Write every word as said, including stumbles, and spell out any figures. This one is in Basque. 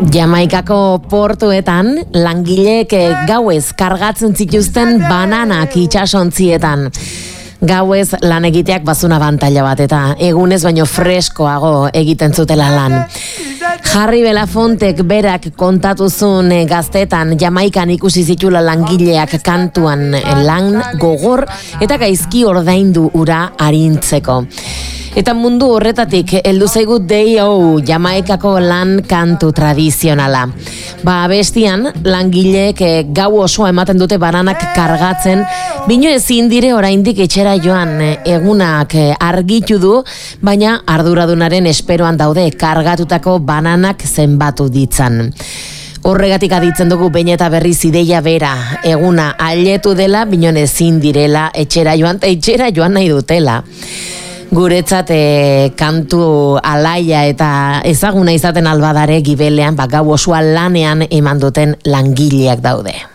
Jamaikako portuetan langileek gauez kargatzen zituzten bananak itsasontzietan. Gauez lan egiteak bazuna abantaila bat eta egunez baino freskoago egiten zutela lan. Harry Belafontek berak kontatuzun gaztetan Jamaikan ikusi zitula langileak kantuan lan gogor eta gaizki ordaindu ura arintzeko. Eta mundu horretatik heldu zaigu Day O, Jamaikako lan kantu tradizionala. Ba, bestian, langileek gau osoa ematen dute bananak kargatzen, bino ezin dire oraindik etxera joan egunak argitu du, baina arduradunaren esperoan daude kargatutako bananak zenbatu ditzan. Horregatik aditzen dugu behin eta berriz ideia bera, eguna ailetu dela, bino ezin direla etxera joan, eta etxera joan nahi dutela. Guretzat e, kantu alaia eta ezaguna izaten albadare gibelean, ba, gau osoa lanean eman duten langileak daude.